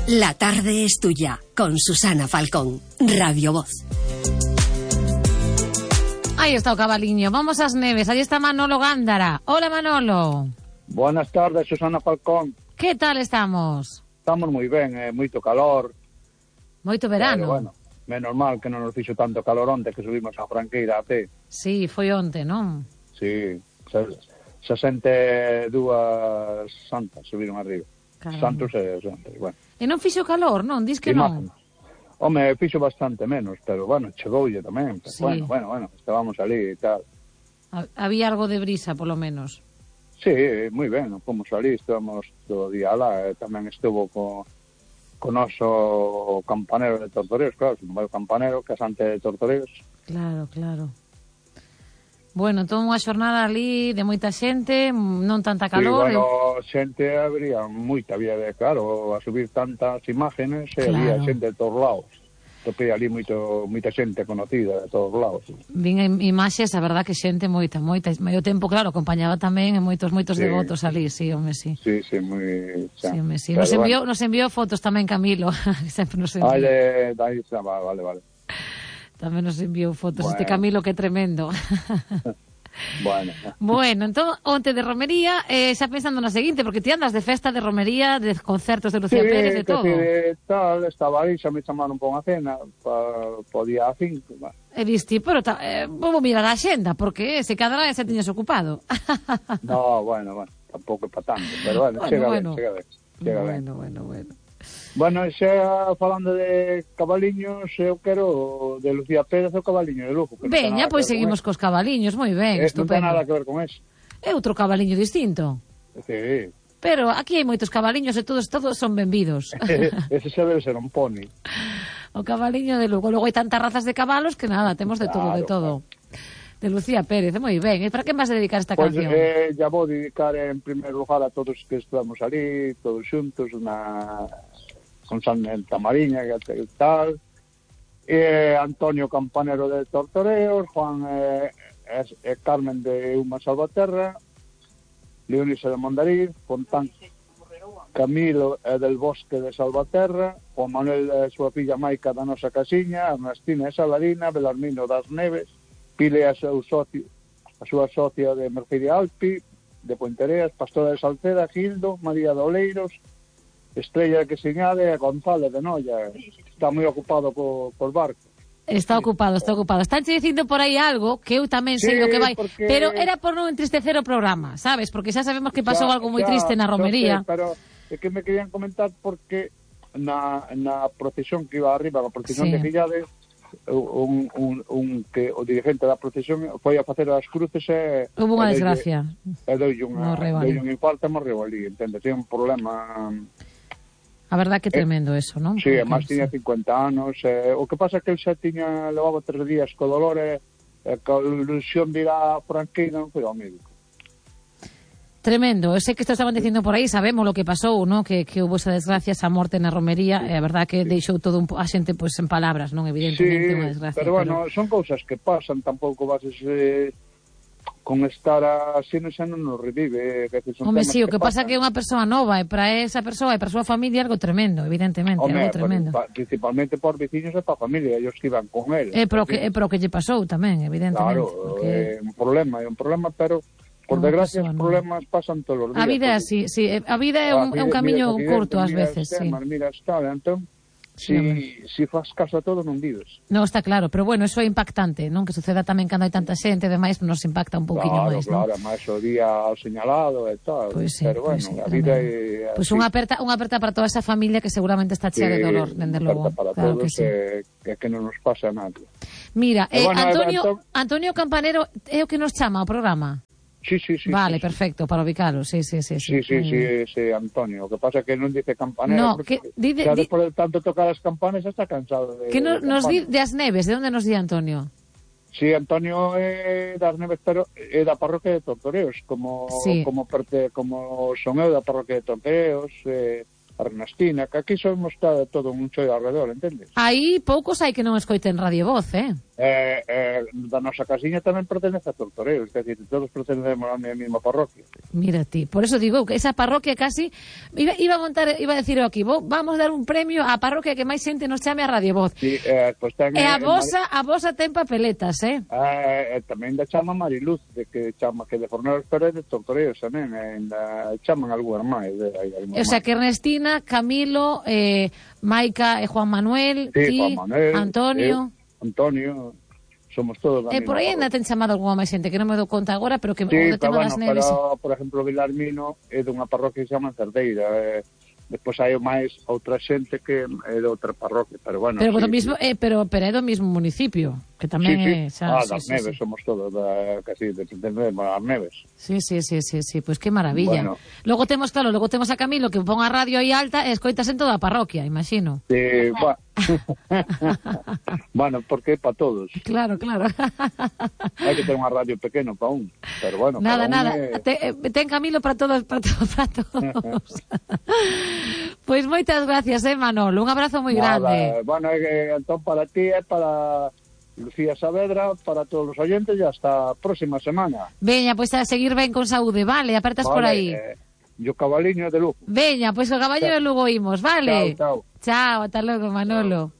La tarde es tuya, con Susana Falcón, Radio Voz. Ahí está o cabaliño, vamos ás neves, aí está Manolo Gándara. Hola Manolo. Buenas tardes, Susana Falcón. Que tal estamos? Estamos moi ben, moito calor. Moito verano. Pero bueno, menos mal que non nos fixo tanto calor onte que subimos a Franqueira a pé. Sí, foi onte, non? Sí, 62 santas subiron arriba. Caramba. Santos e santos, bueno. E non fixo calor, non? Dis que non? Home, fixo bastante menos, pero bueno, chegoulle tamén. Sí. Bueno, estábamos ali e tal. Había algo de brisa, polo menos. Sí, moi ben, fomos ali, estábamos todo o día lá, tamén estuvo co noso campanero de Tortoreos, claro, non vai o campanero, casante de Tortoreos. Claro, claro. Bueno, entón unha xornada ali de moita xente, non tanta calor. Sí, bueno, xente habría de, claro, a subir tantas imágenes, claro. Había xente de todos lados. Topei ali moita xente conocida de todos lados. Vin imaxes, a verdad que xente moita. Medio tempo, claro, acompañaba tamén moitos sí. Devotos ali, sí, home, sí. Sí, moi... Sí, home, sí. Nos enviou fotos tamén Camilo, sempre nos enviou. Vale. Tamén nos enviou fotos, bueno. Este Camilo que é tremendo. Bueno, entón, onte de romería, xa pensando na seguinte, porque ti andas de festa, de romería, de concertos de Lucía Pérez, de todo. Sí, tal, estaba aí, xa me chamaron por unha cena, po día 5. E diste, pero vou mirar a xenda, porque se quedará e se tiñes ocupado. No, bueno, tampouco é pa tanto, pero bueno, chega ben. Bueno, xa falando de cabaliños, eu quero de Lucía Pérez o cabaliño de Lugo. Veña, pois seguimos cos cabaliños, moi ben, estupendo. Non ten nada que ver con eso. É outro cabaliño distinto. Sí. Pero aquí hai moitos cabaliños e todos son benvidos. Ese xa debe ser un poni. O cabaliño de Lugo. Logo hai tantas razas de cabalos que nada, temos de todo, Claro. De Lucía Pérez, moi ben. E para que vas a dedicar esta canción? Ya vou dedicar en primer lugar a todos que estamos ali, todos xuntos, con Santa Mariña e tal, Antonio Campanero de Tortoreos, Juan e Carmen de Uma Salvaterra, Leonisa de Mondariz, Fontán Camilo del Bosque de Salvaterra, Juan Manuel e súa filla Maica da nosa casiña, Ernestina e Salarina, Belarmino das Neves, Pile a súa socia de Merceria Alpi, de Pointereas, Pastora de Salceda, Gildo, María de Oleiros, Estrella que señade a González de Noia. Está moi ocupado cos barcos. Está ocupado. Estánche dicindo por aí algo que eu tamén sei o que vai, pero era por non entristecer o programa, sabes? Porque xa sabemos que pasou algo moi triste na romería. Pero é que me querían comentar porque na procesión que iba arriba, a procesión de Fillades, que o dirigente da procesión foi a facer as cruces e hubo unha desgracia. E doi un infarto e morreu ali, entende? Ten un problema. A verdad que tremendo eso, non? Sí, además tiña 50 anos. O que pasa é que el xa levaba 3 días co dolor e ca ilusión de ir a Franqueira non foi ao médico. Tremendo. Eu sei que isto estaban dicindo por aí, sabemos lo que pasou, non? Que hubo esa desgracia, esa morte na romería, e a verdad que deixou todo a xente pois en palabras, non? Evidentemente unha desgracia. Pero bueno, son cousas que pasan, tampouco vas con estar así xa non nos revive. Home, sí, o que pasa é que é unha persoa nova e para esa persoa e para a súa familia algo tremendo, evidentemente. Algo tremendo. Principalmente por veciños e para a familia, ellos que iban con él. É pro que lle pasou tamén, evidentemente. Claro, é un problema, pero por desgracia os problemas pasan todos os días. A vida é así, sí, a vida é un camiño curto ás veces, sí. Mira, está, entón, si faz caso a todo non vives. Non, está claro, pero bueno, eso é impactante, non? Que suceda tamén cando hai tanta xente, demais nos impacta un pouquiño máis, non? Claro, máis o día señalado e tal, pero bueno, a vida é así. Pois unha aperta para toda esa familia que seguramente está chea de dolor, dende logo. Para todos, que non nos pasa nada. Mira, Antonio Campanero é o que nos chama ao programa. Sí. Vale, perfecto, para ubicalo, sí. Sí, Antonio. O que pasa é que non dice campanero, no, porque xa despois de tanto tocar as campanas está cansado de... Que nos di de As Neves, de onde nos di Antonio? Sí, Antonio é das Neves, pero é da parroquia de Tortoreos, como son eu da parroquia de Tortoreos, Ernestina, que aquí somos todo un choio alrededor, entendes? Aí poucos hai que non escoiten Radio Voz, Da nosa casiña tamén pertenece a Tortoreos, é dicir, todos pertenecemos á mesma parroquia. Mira ti, por eso digo que esa parroquia casi iba a decir aquí, vamos dar un premio á parroquia que máis xente nos chame a Radio Voz. Sí, pues ten, a vosa ten papeletas, tamén da chama Mariluz, que chama que de Forneros Pérez de Tortoreos tamén, chaman algunhas máis. O sea, que Ernestina, Camilo, Maica e Juan Manuel, sí, ti, Juan Manuel, Antonio... Antonio, somos todos da mesma por aí ainda ten chamado algunha máis xente que non me dou conta agora, pero que sí, o tema das neves. Pero, por exemplo, Vilarmino é dunha parroquia que se chama Cerdeira, despois hai máis outra xente que é de outra parroquia, pero bueno. Pero, sí, mismo, pero é do mismo municipio, que tamén é... das Neves, somos todos, casi, pertenecemos ás Neves. Sí, pois que maravilla. Bueno. Logo temos a Camilo, que pon a radio aí alta e escoitas en toda a parroquia, imagino. Sí, bueno, porque é para todos. Claro. Hai que ter unha radio pequeno para un, pero bueno. Nada. Ten Camilo para todos. Pois moitas gracias, Manolo. Un abrazo moi grande. Bueno, entón para ti e para Lucía Saavedra, para todos os oyentes, e hasta a próxima semana. Veña, pois a seguir ben con saúde, vale? Apertas por aí. E o cabaliño de Lugo. Veña, pois o caballo de Lugo imos, vale? Chao. Chao, ata logo, Manolo. Chao.